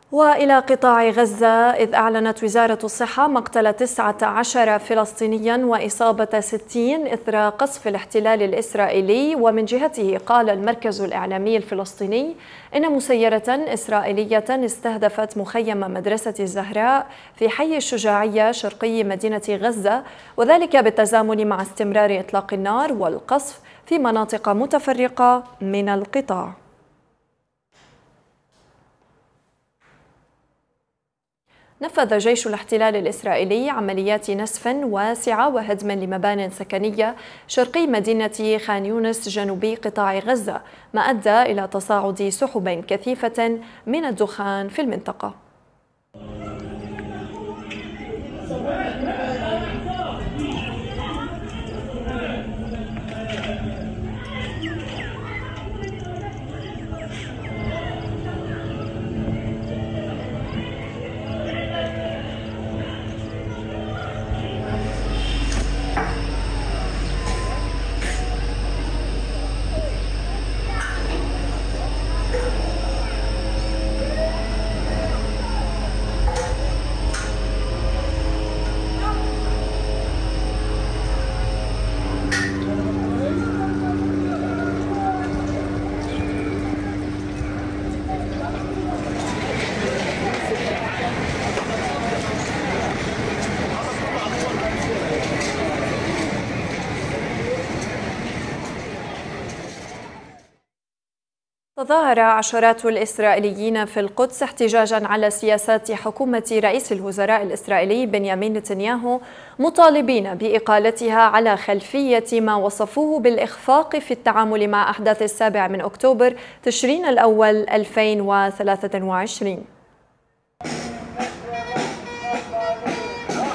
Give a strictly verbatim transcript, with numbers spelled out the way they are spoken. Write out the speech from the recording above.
وإلى قطاع غزة، إذ أعلنت وزارة الصحة مقتل تسعة عشر فلسطينيا وإصابة ستين إثر قصف الاحتلال الإسرائيلي. ومن جهته قال المركز الإعلامي الفلسطيني إن مسيرة إسرائيلية استهدفت مخيم مدرسة الزهراء في حي الشجاعية شرقي مدينة غزة، وذلك بالتزامن مع استمرار إطلاق النار والقصف في مناطق متفرقة من القطاع. نفذ جيش الاحتلال الإسرائيلي عمليات نسف واسعة وهدم لمبان سكنية شرقي مدينة خان يونس جنوبي قطاع غزة، ما أدى إلى تصاعد سحب كثيفة من الدخان في المنطقة. تظاهر عشرات الإسرائيليين في القدس احتجاجا على سياسات حكومة رئيس الوزراء الإسرائيلي بنيامين نتنياهو، مطالبين بإقالتها على خلفية ما وصفوه بالإخفاق في التعامل مع أحداث السابع من أكتوبر تشرين الأول ألفين وثلاثة وعشرين.